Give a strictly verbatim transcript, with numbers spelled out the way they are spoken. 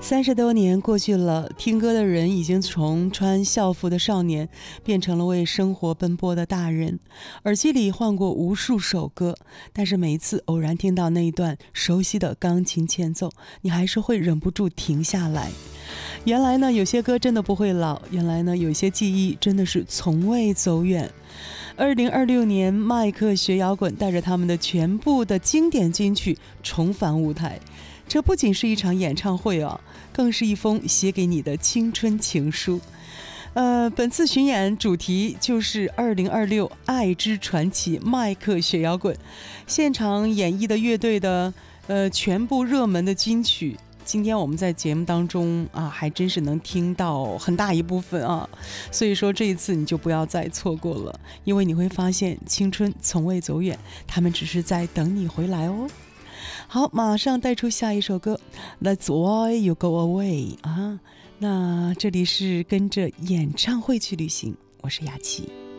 三十多年过去了，听歌的人已经从穿校服的少年变成了为生活奔波的大人，耳机里换过无数首歌，但是每一次偶然听到那一段熟悉的钢琴前奏，你还是会忍不住停下来。原来呢，有些歌真的不会老，原来呢，有些记忆真的是从未走远。二零二六年，麦克学摇滚带着他们的全部的经典金曲重返舞台，这不仅是一场演唱会啊，更是一封写给你的青春情书。呃，本次巡演主题就是二零二六爱之传奇麦克学摇滚，现场演绎的乐队的呃全部热门的金曲。今天我们在节目当中啊，还真是能听到很大一部分啊，所以说这一次你就不要再错过了，因为你会发现青春从未走远，他们只是在等你回来哦。好，马上带出下一首歌 That's Why You Go Away 啊，那这里是跟着演唱会去旅行，我是雅琪。